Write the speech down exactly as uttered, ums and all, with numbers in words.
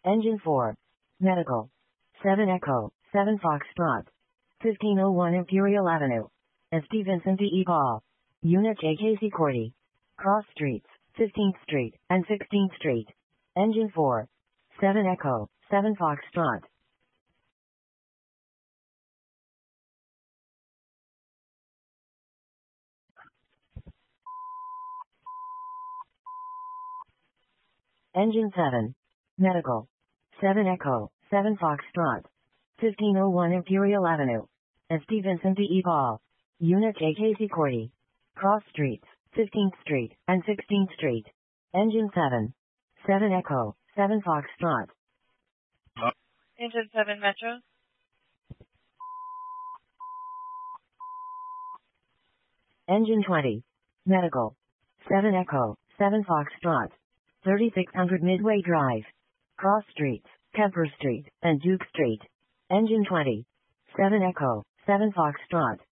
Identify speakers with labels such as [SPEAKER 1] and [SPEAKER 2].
[SPEAKER 1] Engine four. Medical. seven Echo, seven Foxtrot. fifteen oh one Imperial Avenue. S D Vincent D. E. Paul. Unit J K C Cordy. Cross Streets, fifteenth Street, and sixteenth Street. Engine four. seven Echo, seven Foxtrot. Engine seven. Medical. seven Echo, seven Foxtrot. fifteen oh one Imperial Avenue. S D Vincent D. E. Paul. Unit J K C Cordy. Cross Streets, fifteenth Street, and sixteenth Street. Engine seven. seven Echo, seven Foxtrot.
[SPEAKER 2] Engine seven Metro.
[SPEAKER 1] Engine twenty. Medical. seven Echo, seven Foxtrot. thirty-six hundred Midway Drive. Cross Streets, Kemper Street, and Duke Street. Engine twenty. seven Echo, seven Foxtrot.